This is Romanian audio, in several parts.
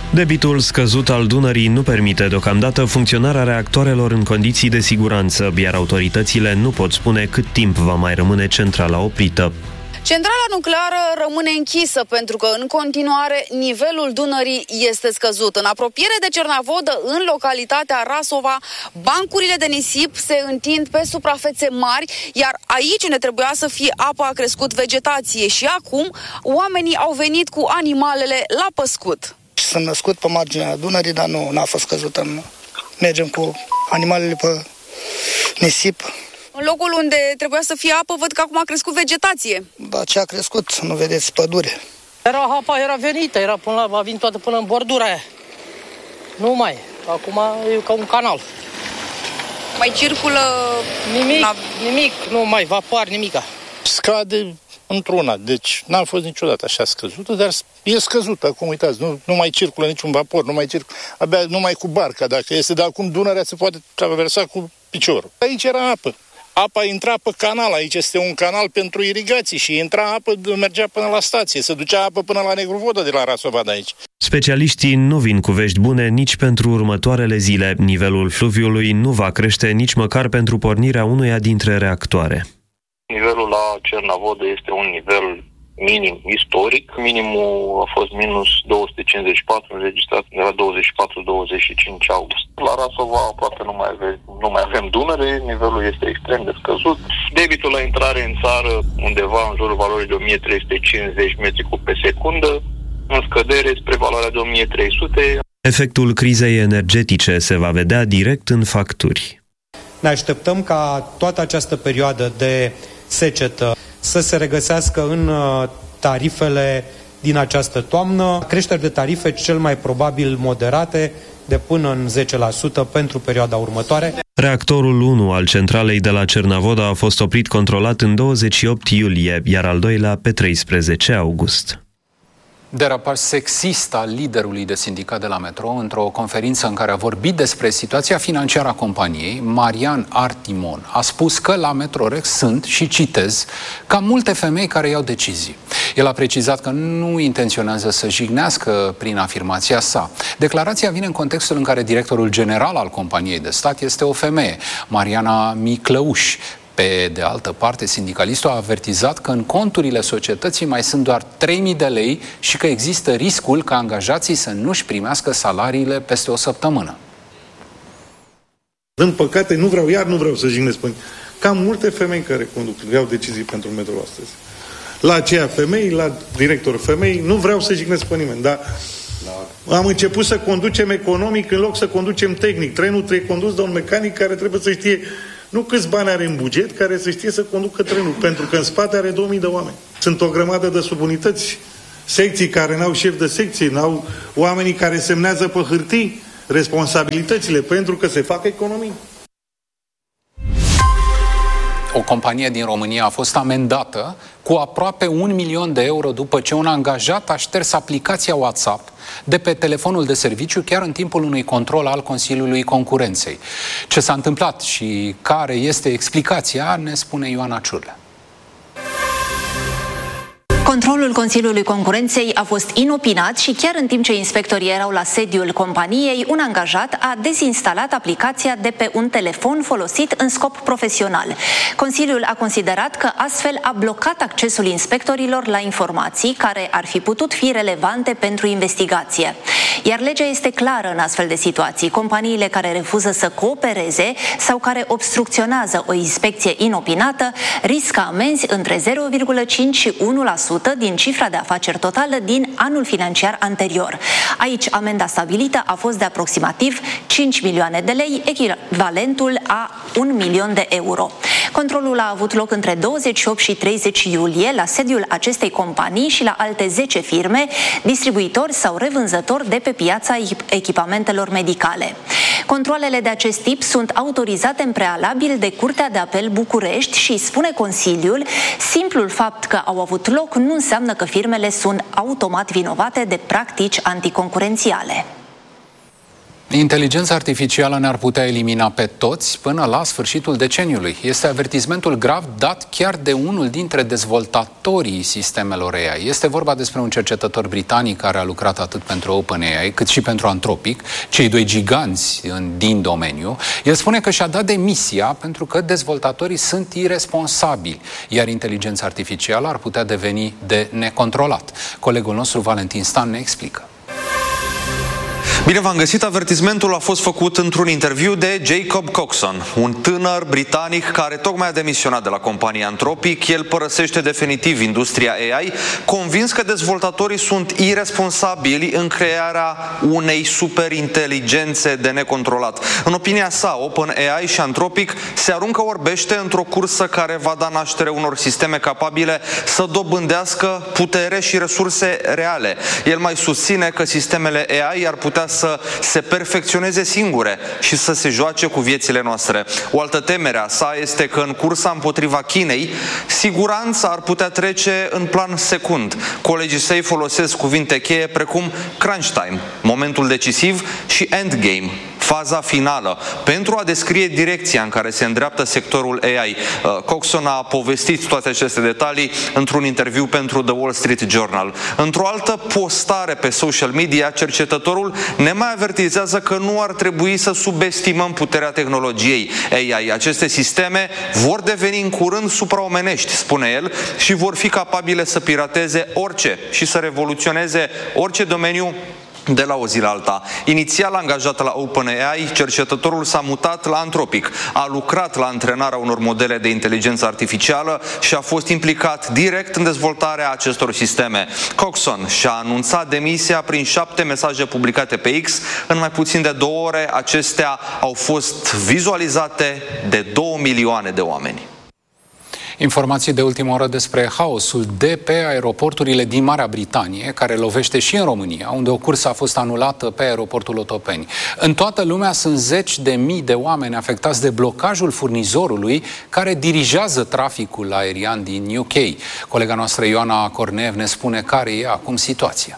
Debitul scăzut al Dunării nu permite deocamdată funcționarea reactoarelor în condiții de siguranță, iar autoritățile nu pot spune cât timp va mai rămâne centrala oprită. Centrala nucleară rămâne închisă pentru că în continuare nivelul Dunării este scăzut. În apropiere de Cernavodă, în localitatea Rasova, bancurile de nisip se întind pe suprafețe mari, iar aici unde trebuia să fie apă a crescut vegetație și acum oamenii au venit cu animalele la păscut. Sunt născut pe marginea Dunării, dar nu a fost căzută. Mergem cu animalele pe nisip. În locul unde trebuia să fie apă, văd că acum a crescut vegetație. Da, ce a crescut, nu vedeți, pădure. Apa era venită, a venit toată până în bordura aia. Nu mai, acum e ca un canal. Mai circulă... Nimic, nu mai, vapoare, nimica. Scade într-una, deci n-a fost niciodată așa scăzută, dar e scăzută acum, uitați, nu mai circulă niciun vapor, nu mai circulă, abia numai cu barca, dacă este, dar acum Dunărea se poate traversa cu piciorul. Aici era apă. Apa intra pe canal, aici este un canal pentru irigații și intra apă, mergea până la stație, se ducea apă până la Negruvodă de la Rasova de aici. Specialiștii nu vin cu vești bune nici pentru următoarele zile. Nivelul fluviului nu va crește nici măcar pentru pornirea unuia dintre reactoare. Nivelul la Cernavodă este un nivel minim istoric. Minimul a fost minus 254, înregistrat de la 24-25 august. La Rasova aproape nu mai avem Dunăre, nivelul este extrem de scăzut. Debitul la intrare în țară undeva în jurul valorii de 1350 metri cub pe secundă, în scădere spre valoarea de 1300. Efectul crizei energetice se va vedea direct în facturi. Ne așteptăm ca toată această perioadă de secetă să se regăsească în tarifele din această toamnă. Creșteri de tarife cel mai probabil moderate, de până în 10% pentru perioada următoare. Reactorul 1 al centralei de la Cernavodă a fost oprit controlat în 28 iulie, iar al doilea pe 13 august. Derapaj sexist al liderului de sindicat de la Metro într-o conferință în care a vorbit despre situația financiară a companiei, Marian Artimon a spus că la Metrorex sunt, și citez, cam multe femei care iau decizii. El a precizat că nu intenționează să jignească prin afirmația sa. Declarația vine în contextul în care directorul general al companiei de stat este o femeie, Mariana Miclăuș. Pe de altă parte, sindicalistul a avertizat că în conturile societății mai sunt doar 3.000 de lei și că există riscul ca angajații să nu-și primească salariile peste o săptămână. Din păcate, nu vreau să jignesc pe cam multe femei care iau decizii pentru Metro astăzi. La aceea femei, la director femei, nu vreau să jignesc pe nimeni, dar am început să conducem economic în loc să conducem tehnic. Trenul trebuie condus de un mecanic care trebuie să știe nu câți bani are în buget, care să știe să conducă trenul, pentru că în spate are 2000 de oameni. Sunt o grămadă de subunități, secții care n-au șef de secție, n-au oamenii care semnează pe hârtii responsabilitățile, pentru că se fac economii. O companie din România a fost amendată cu aproape 1 milion de euro după ce un angajat a șters aplicația WhatsApp de pe telefonul de serviciu chiar în timpul unui control al Consiliului Concurenței. Ce s-a întâmplat și care este explicația, ne spune Ioana Ciurlea. Controlul Consiliului Concurenței a fost inopinat și chiar în timp ce inspectorii erau la sediul companiei, un angajat a dezinstalat aplicația de pe un telefon folosit în scop profesional. Consiliul a considerat că astfel a blocat accesul inspectorilor la informații care ar fi putut fi relevante pentru investigație. Iar legea este clară în astfel de situații. Companiile care refuză să coopereze sau care obstrucționează o inspecție inopinată riscă amenzi între 0,5 și 1% din cifra de afaceri totală din anul financiar anterior. Aici, amenda stabilită a fost de aproximativ 5 milioane de lei, echivalentul a 1 milion de euro. Controlul a avut loc între 28 și 30 iulie la sediul acestei companii și la alte 10 firme, distribuitori sau revânzători de pe piața echipamentelor medicale. Controalele de acest tip sunt autorizate în prealabil de Curtea de Apel București și, spune Consiliul, simplul fapt că au avut loc nu înseamnă că firmele sunt automat vinovate de practici anticoncurențiale. Inteligența artificială ne-ar putea elimina pe toți până la sfârșitul deceniului. Este avertismentul grav dat chiar de unul dintre dezvoltatorii sistemelor AI. Este vorba despre un cercetător britanic care a lucrat atât pentru OpenAI cât și pentru Anthropic, cei doi giganți din domeniu. El spune că și-a dat demisia pentru că dezvoltatorii sunt irresponsabili, iar inteligența artificială ar putea deveni de necontrolat. Colegul nostru Valentin Stan ne explică. Bine v-am găsit, avertismentul a fost făcut într-un interviu de Jacob Coxon, un tânăr britanic care tocmai a demisionat de la compania Anthropic. El părăsește definitiv industria AI, convins că dezvoltatorii sunt irresponsabili în crearea unei superinteligențe de necontrolat. În opinia sa, OpenAI și Anthropic se aruncă orbește într-o cursă care va da naștere unor sisteme capabile să dobândească putere și resurse reale. El mai susține că sistemele AI ar putea să se perfecționeze singure și să se joace cu viețile noastre. O altă temere a sa este că în cursa împotriva Chinei, siguranța ar putea trece în plan secund. Colegii săi folosesc cuvinte cheie precum crunch time, momentul decisiv, și endgame, faza finală, pentru a descrie direcția în care se îndreaptă sectorul AI. Coxon a povestit toate aceste detalii într-un interviu pentru The Wall Street Journal. Într-o altă postare pe social media, cercetătorul ne mai avertizează că nu ar trebui să subestimăm puterea tehnologiei AI. Aceste sisteme vor deveni în curând supraomenești, spune el, și vor fi capabile să pirateze orice și să revoluționeze orice domeniu de la o zi la alta. Inițial angajat la OpenAI, cercetătorul s-a mutat la Anthropic, a lucrat la antrenarea unor modele de inteligență artificială și a fost implicat direct în dezvoltarea acestor sisteme. Coxon și-a anunțat demisia prin 7 mesaje publicate pe X. În mai puțin de 2 ore, acestea au fost vizualizate de 2 milioane de oameni. Informații de ultimă oră despre haosul de pe aeroporturile din Marea Britanie, care lovește și în România, unde o cursă a fost anulată pe aeroportul Otopeni. În toată lumea sunt zeci de mii de oameni afectați de blocajul furnizorului care dirigează traficul aerian din UK. Colega noastră Ioana Corneev ne spune care e acum situația.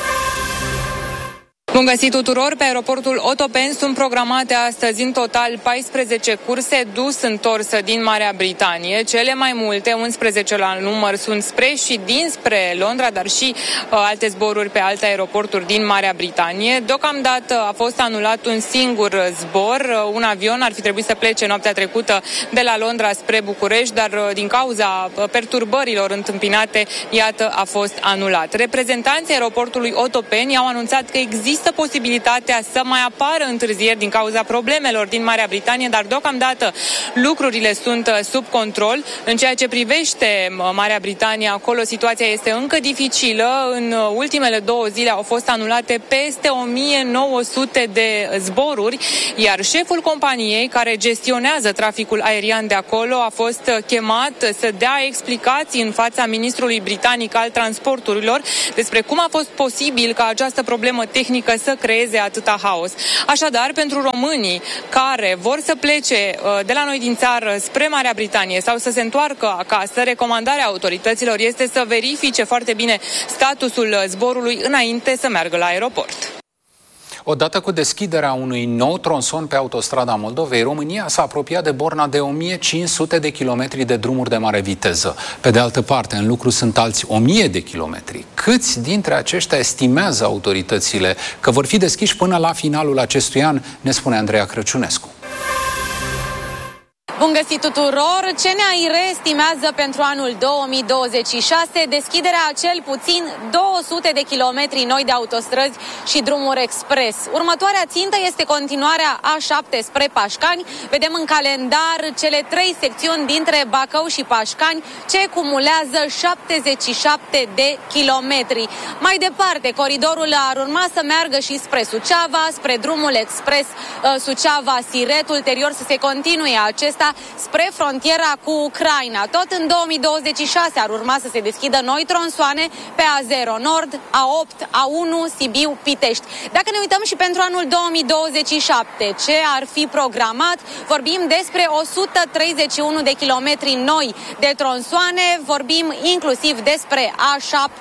Bun găsit tuturor! Pe aeroportul Otopeni sunt programate astăzi în total 14 curse dus-întors din Marea Britanie. Cele mai multe, 11 la număr, sunt spre și dinspre Londra, dar și alte zboruri pe alte aeroporturi din Marea Britanie. Deocamdată a fost anulat un singur zbor. Un avion ar fi trebuit să plece noaptea trecută de la Londra spre București, dar din cauza perturbărilor întâmpinate, iată, a fost anulat. Reprezentanții aeroportului Otopeni au anunțat că există posibilitatea să mai apară întârzieri din cauza problemelor din Marea Britanie, dar deocamdată lucrurile sunt sub control. În ceea ce privește Marea Britanie, acolo situația este încă dificilă. În ultimele 2 zile au fost anulate peste 1900 de zboruri, iar șeful companiei care gestionează traficul aerian de acolo a fost chemat să dea explicații în fața ministrului britanic al transporturilor despre cum a fost posibil ca această problemă tehnică să creeze atâta haos. Așadar, pentru românii care vor să plece de la noi din țară spre Marea Britanie sau să se întoarcă acasă, recomandarea autorităților este să verifice foarte bine statusul zborului înainte să meargă la aeroport. Odată cu deschiderea unui nou tronson pe autostrada Moldovei, România s-a apropiat de borna de 1500 de kilometri de drumuri de mare viteză. Pe de altă parte, în lucru sunt alți 1000 de kilometri. Câți dintre aceștia estimează autoritățile că vor fi deschiși până la finalul acestui an, ne spune Andreea Crăciunescu. Bun găsit tuturor! CNAIR estimează pentru anul 2026 deschiderea a cel puțin 200 de kilometri noi de autostrăzi și drumuri expres. Următoarea țintă este continuarea A7 spre Pașcani. Vedem în calendar cele 3 secțiuni dintre Bacău și Pașcani ce cumulează 77 de kilometri. Mai departe, coridorul ar urma să meargă și spre Suceava, spre drumul expres Suceava-Siret, ulterior să se continue acesta spre frontiera cu Ucraina. Tot în 2026 ar urma să se deschidă noi tronsoane pe A0 Nord, A8, A1, Sibiu-Pitești. Dacă ne uităm și pentru anul 2027, ce ar fi programat? Vorbim despre 131 de kilometri noi de tronsoane, vorbim inclusiv despre A7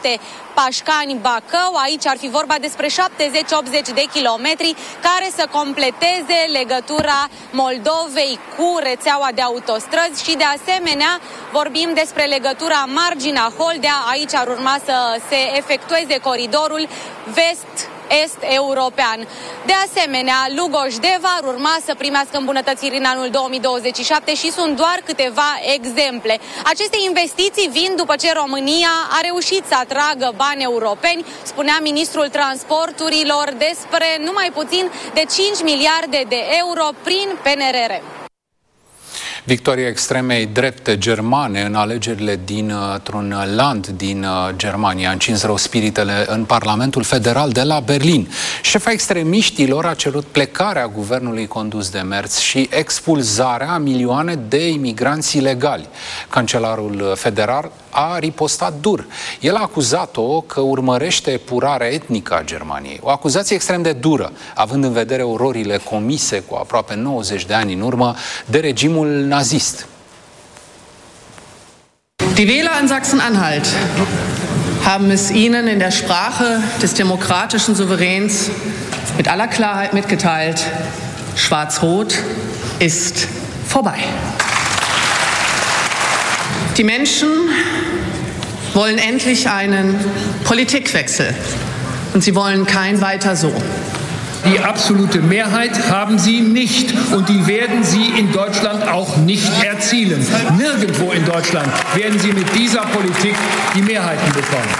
Pașcani-Bacău. Aici ar fi vorba despre 70-80 de kilometri care să completeze legătura Moldovei cu rețeaua de autostrăzi și de asemenea vorbim despre legătura Margina-Holdea. Aici ar urma să se efectueze coridorul vest-est european. De asemenea, Lugoș-Deva ar urma să primească îmbunătățiri în anul 2027 și sunt doar câteva exemple. Aceste investiții vin după ce România a reușit să atragă bani europeni, spunea ministrul transporturilor, despre numai puțin de 5 miliarde de euro prin PNRR. Victoria extremei drepte germane în alegerile dintr-un land din Germania a încins rău spiritele în Parlamentul Federal de la Berlin. Șefa extremiștilor a cerut plecarea guvernului condus de Merz și expulzarea a milioane de imigranți ilegali. Cancelarul federal a ripostat dur. El a acuzat-o că urmărește epurarea etnică a Germaniei. O acuzație extrem de dură, având în vedere ororile comise cu aproape 90 de ani în urmă de regimul nazist. Die Wähler in Sachsen-Anhalt haben es Ihnen in der Sprache des demokratischen Souveräns mit aller Klarheit mitgeteilt: Schwarz-Rot ist vorbei. Die Menschen wollen endlich einen Politikwechsel und sie wollen kein weiter so. Die absolute Mehrheit haben sie nicht und die werden sie in Deutschland auch nicht erzielen. Nirgendwo in Deutschland werden sie mit dieser Politik die Mehrheiten bekommen.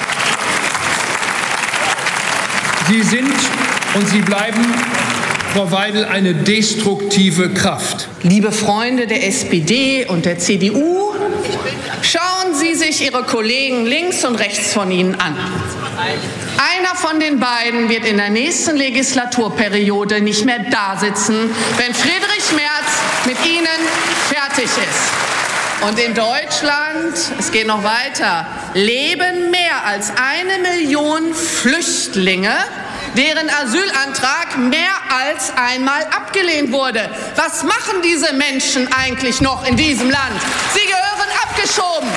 Sie sind und sie bleiben, Frau Weidel, eine destruktive Kraft. Liebe Freunde der SPD und der CDU, schauen Sie sich Ihre Kollegen links und rechts von Ihnen an. Einer von den beiden wird in der nächsten Legislaturperiode nicht mehr da sitzen, wenn Friedrich Merz mit Ihnen fertig ist. Und in Deutschland, es geht noch weiter, leben mehr als 1 Million Flüchtlinge, deren Asylantrag mehr als einmal abgelehnt wurde. Was machen diese Menschen eigentlich noch in diesem Land? Sie gehören abgeschoben.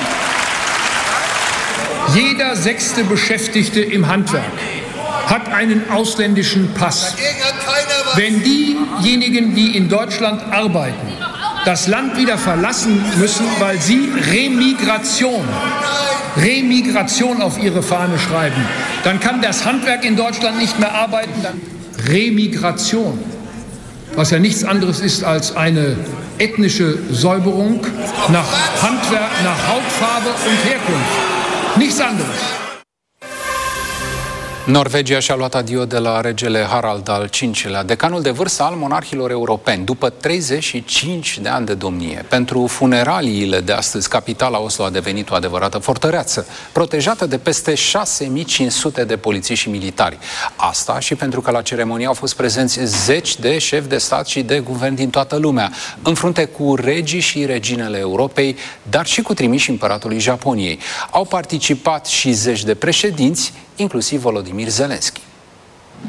Jeder 6. Beschäftigte im Handwerk hat einen ausländischen Pass. Wenn diejenigen, die in Deutschland arbeiten, das Land wieder verlassen müssen, weil sie Remigration auf ihre Fahne schreiben, dann kann das Handwerk in Deutschland nicht mehr arbeiten. Dann Remigration, was ja nichts anderes ist als eine ethnische Säuberung nach Handwerk, nach Hautfarbe und Herkunft. Nichts anderes. Norvegia și-a luat adio de la regele Harald al V-lea, decanul de vârstă al monarhilor europeni, după 35 de ani de domnie. Pentru funeraliile de astăzi, capitala Oslo a devenit o adevărată fortăreață, protejată de peste 6500 de polițiști și militari. Asta și pentru că la ceremonie au fost prezenți 10 de șefi de stat și de guvern din toată lumea, în frunte cu regii și reginele Europei, dar și cu trimiși împăratului Japoniei. Au participat și 10 de președinți, inclusiv Volodymyr Zelensky.